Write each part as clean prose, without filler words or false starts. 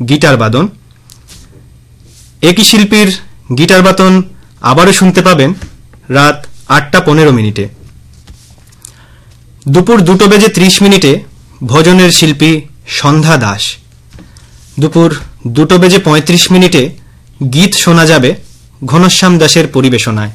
Guitar বাদন। একই শিল্পীর গিটার বাদন আবারও শুনতে পাবেন রাত 8:15 দুপুর 2:30 ভজনের শিল্পী সন্ধ্যা দাস। দুপুর 2:35 গীত শোনা যাবে ঘনশ্যাম দাসের পরিবেশনায়।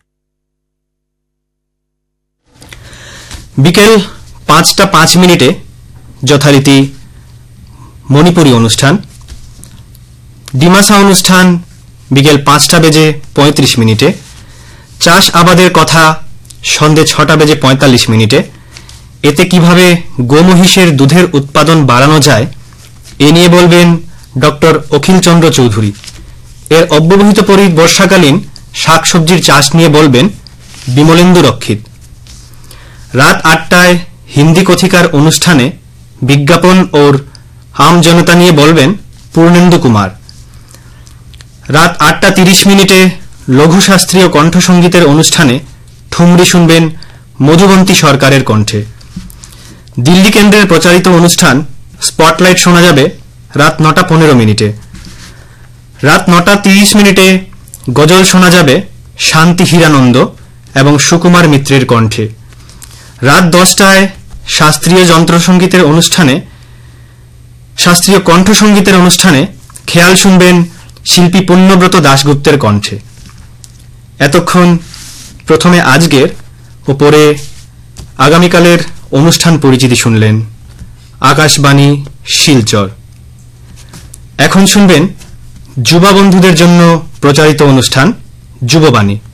বিকেল 5:05 যথারীতি মণিপুরী অনুষ্ঠান। ডিমাসা অনুষ্ঠান বিকেল 5:35। চাষ আবাদের কথা সন্ধে 6:45। এতে কিভাবে গোমহিষের দুধের উৎপাদন বাড়ানো যায় এ নিয়ে বলবেন ডক্টর অখিল চন্দ্র চৌধুরী। এর অব্যবহিত বর্ষাকালীন শাকসবজির চাষ নিয়ে বলবেন বিমলেন্দু রক্ষিত। রাত 8টায় হিন্দি কথিকার অনুষ্ঠানে বিজ্ঞাপন ওর আম জনতা নিয়ে বলবেন পূর্ণেন্দু কুমার। রাত 8:30 লঘু শাস্ত্রীয় কণ্ঠসঙ্গীতের অনুষ্ঠানে ঠুমরি শুনবেন মধুবন্তী সরকারের কণ্ঠে। দিল্লি কেন্দ্রের প্রচারিত অনুষ্ঠান স্পটলাইট শোনা যাবে রাত 9:15। রাত 9:30 গজল শোনা যাবে শান্তি হীরানন্দ এবং সুকুমার মিত্রের কণ্ঠে। রাত 10টায় শাস্ত্রীয় কণ্ঠসঙ্গীতের অনুষ্ঠানে খেয়াল শুনবেন শিল্পী পুণ্যব্রত দাশগুপ্তের কণ্ঠে। এতক্ষণ প্রথমে আজকের ও পরে আগামীকালের অনুষ্ঠান পরিচিতি শুনলেন আকাশবাণী শিলচর। এখন শুনবেন যুবা বন্ধুদের জন্য প্রচারিত অনুষ্ঠান যুববাণী।